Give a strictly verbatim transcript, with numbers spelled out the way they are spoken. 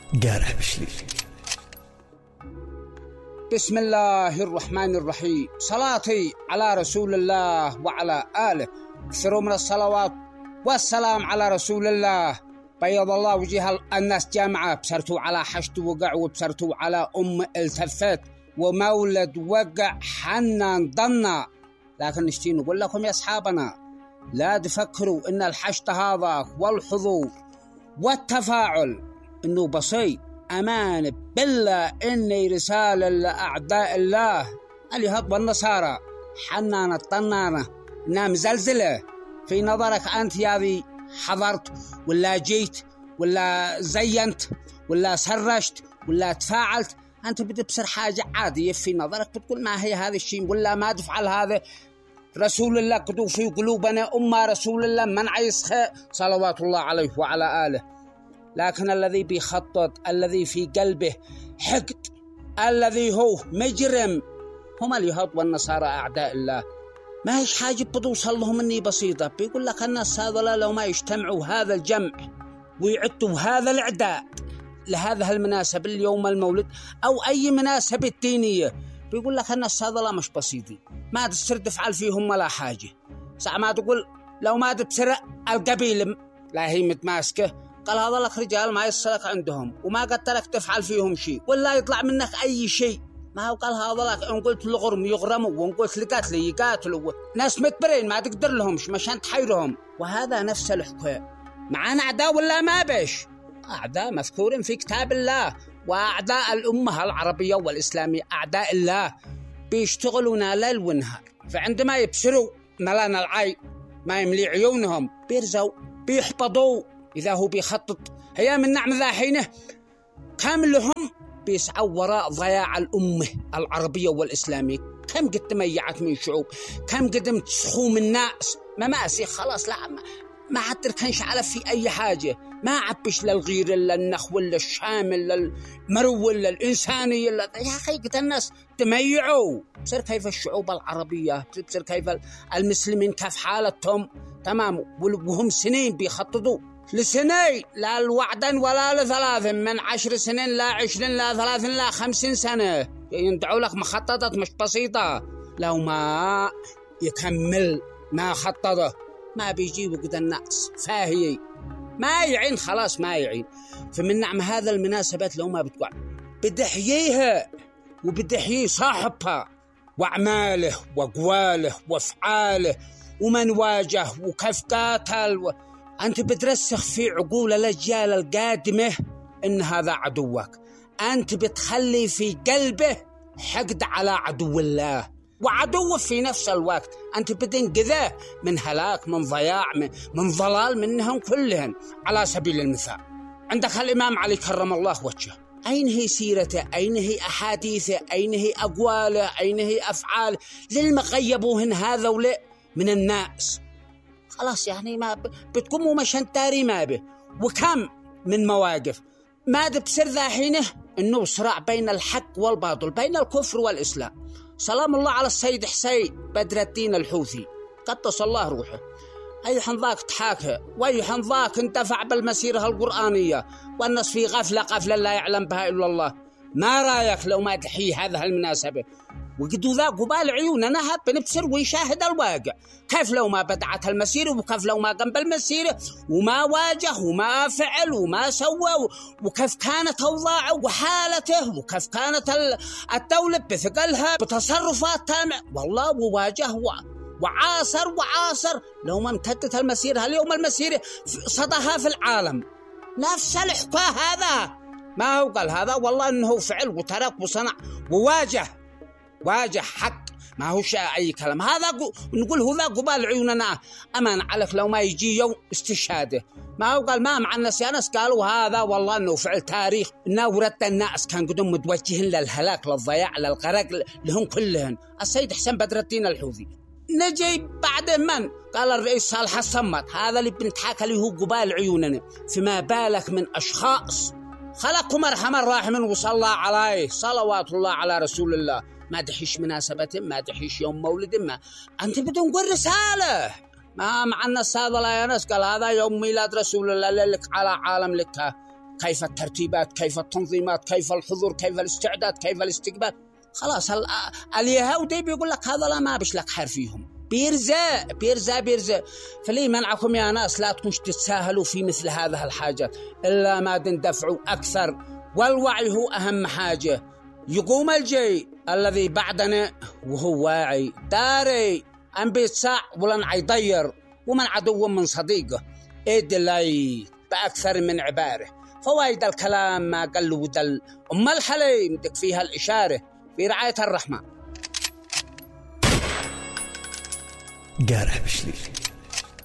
قارح بشلي. بسم الله الرحمن الرحيم. صلاتي على رسول الله وعلى آله، كثروا من الصلوات والسلام على رسول الله. بيض الله وجه الناس جامعة، بسرتوا على حشد وقع، وبسرتوا على أم التفت ومولد وقع حنان ضنا. لكن نشتي نقول لكم يا أصحابنا، لا تفكروا إن الحشد هذا والحضور والتفاعل إنه بسيط. أمان بالله إني رسالة لأعداء الله اليهود والنصارى. حنان الطنانة إنها مزلزلة في نظرك أنت يا ذي، حضرت ولا جيت ولا زينت ولا سرشت ولا تفاعلت، أنت بتبصر حاجة عادية في نظرك، بتقول ما هي هذا الشيء ولا ما تفعل هذا. رسول الله كتب في قلوبنا أمة رسول الله من عيسخ صلوات الله عليه وعلى آله. لكن الذي بيخطط، الذي في قلبه حقد، الذي هو مجرم، هم اليهود والنصارى أعداء الله. ما هيش حاجة بتوصل لهم إني بسيطة. بيقول لك الناس هذا لو ما يجتمعوا هذا الجمع ويعدوا هذا الإعداد لهذا المناسبة، اليوم المولد أو أي مناسبة دينية، بيقول لك الناس هذا مش بسيطين، ما تصير تفعل فيهم ولا حاجة. ساعة ما تقول لو ما تبصر القبيلة لا هي متماسكة، قال هذا لك رجال ما يصلك عندهم وما قلت لك تفعل فيهم شيء ولا يطلع منك أي شيء. ما هو قال هذا لك إن قلت لغرم يغرموا وإن قلت لقاتل يقاتلوا، ناس متبرين ما تقدر لهمش مشان تحيرهم. وهذا نفس الحكاية معانا أعداء ولا ما بيش أعداء مذكورين في كتاب الله، وأعداء الأمة العربية والإسلامية أعداء الله بيشتغلون ليل ونهار. فعندما يبصروا ملان العين ما يملي عيونهم بيرزوا بيحبطوا. إذا هو بيخطط هي من نعم ذا حينه كاملهم بيسعوا وراء ضياع الأمة العربية والإسلامية. كم قد تميعت من شعوب، كم قد تسخوا من ناس مماسي خلاص، لا ما, ما حد تركنش على في أي حاجة، ما عبش للغير إلا النخو إلا الشام إلا المرو إلا الإنساني إلا يا أخي قد الناس تميعوا. بصير كيف الشعوب العربية، بصير كيف المسلمين كيف حالتهم تمام، وهم سنين بيخططوا لسنين لا الوعدا ولا لثلاث، من عشر سنين لا عشرين لا ثلاثين لا خمسين سنة يندعوا لك مخططات مش بسيطة. لو ما يكمل ما خططه ما بيجيبوا قد الناس فاهي ما يعين خلاص ما يعين. فمن نعم هذا المناسبات لو ما بتقع بدحييها وبدحيي صاحبها وأعماله وأقواله وأفعاله ومن واجه وكيف قاتل و... أنت بترسخ في عقول الأجيال القادمة إن هذا عدوك، أنت بتخلي في قلبه حقد على عدو الله وعدو في نفس الوقت، أنت بتنقذه من هلاك من ضياع من, من ضلال منهم كلهم. على سبيل المثال عندك الإمام علي كرم الله وجهه، أين هي سيرته، أين هي أحاديثه، أين هي أقواله، أين هي أفعاله للمغيبوهن هذا ولا من الناس. خلاص يعني ما بتقوموا مشان تاري ما به. وكم من مواقف ما تبصر ذا حينه إنه صراع بين الحق والباطل، بين الكفر والإسلام. سلام الله على السيد حسين بدر الدين الحوثي قدس الله روحه، أي حنظاك تحاكه وأي حنظاك انتفع بالمسيرة القرآنية والناس في غفلة غفلة لا يعلم بها إلا الله. ما رأيك لو ما تحيي هذه المناسبة وقدوا ذا قبال عيوننا هب بنبصر ويشاهد الواقع، كيف لو ما بدعت المسيرة وكيف لو ما قام بالمسيرة وما واجه وما فعل وما سوى، وكيف كانت أوضاعه وحالته وكيف كانت الدولة بثقلها بتصرفات تامة والله، وواجه وعاصر وعاصر. لو ما امتدت المسيرة اليوم المسيرة صدها في العالم نفس الحكاية. هذا ما هو قال هذا والله إنه فعل وترك وصنع وواجه واجه حق، ما هو شيء أي كلام. هذا نقول هو ذا قبال عيوننا أمان عليك لو ما يجي يوم استشهاده. ما هو قال ما مع الناس يا ناس قالوا هذا والله إنه فعل تاريخ، إنه ورد الناس كان قدهم متوجهين للهلاك للضياع للغرق لهم كلهم. السيد حسين بدر الدين الحوثي نجي بعد من قال الرئيس صالح الصمت، هذا اللي بنتحاكى له قبال عيوننا. فما بالك من أشخاص خلقهم أرحم الراحمين وصلى عليه صلوات الله على رسول الله، ما دحيش مناسبة ما دحيش يوم مولد ما أنت بدون قول رسالة. ما مع الناس هذا لا يا ناس قال هذا يوم ميلاد رسول الله لك على عالم لك كيف الترتيبات، كيف التنظيمات، كيف الحضور، كيف الاستعداد، كيف الاستقبال. خلاص اليهودي بيقول لك هذا لا ما بش لك حر فيهم، بيرزا بيرزا بيرزا. فليه منعكم يا ناس لا تكونش تتساهلوا في مثل هذه الحاجات إلا ما تندفعوا أكثر، والوعي هو أهم حاجة. يقوم الجي الذي بعدنا وهو واعي داري أن بيتساع ولن عيضير ومن عدو من صديقه إدلي بأكثر من عبارة. فوايد الكلام ما قل ودل. أم الحليم دك فيها الإشارة في رعاية الرحمن. قارح بشليل.